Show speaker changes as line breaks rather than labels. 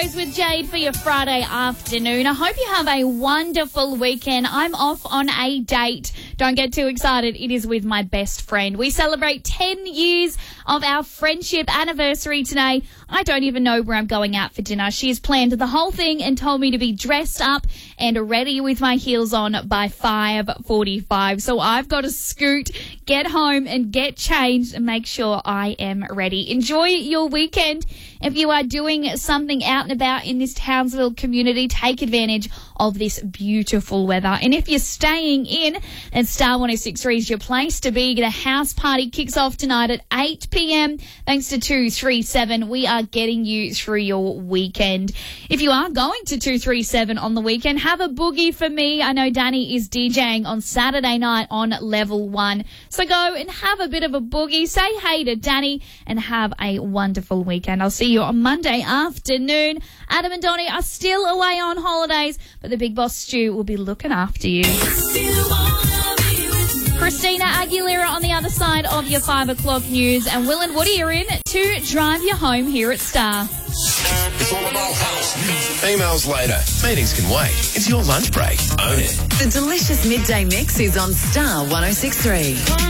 always with Jade for your Friday afternoon. I hope you have a wonderful weekend. I'm off on a date. Don't get too excited. It is with my best friend. We celebrate 10 years of our friendship anniversary today. I don't even know where I'm going out for dinner. She has planned the whole thing and told me to be dressed up and ready with my heels on by 5:45. So I've got to scoot, get home and get changed and make sure I am ready. Enjoy your weekend. If you are doing something out and about in this Townsville community, take advantage of this beautiful weather. And if you're staying in, then Star 106.3 is your place to be. The house party kicks off tonight at 8 p.m. Thanks to 237, we are getting you through your weekend. If you are going to 237 on the weekend, have a boogie for me. I know Danny is DJing on Saturday night on Level 1. So go and have a bit of a boogie. Say hey to Danny and have a wonderful weekend. I'll see you on Monday afternoon. Adam and Donnie are still away on holidays, but the big boss Stu will be looking after you. Christina Aguilera on the other side of your 5 o'clock news, and Will and Woody are in to drive you home here at Star.
It's all about house music. Emails later. Meetings can wait. It's your lunch break. Own it.
The delicious midday mix is on Star 106.3.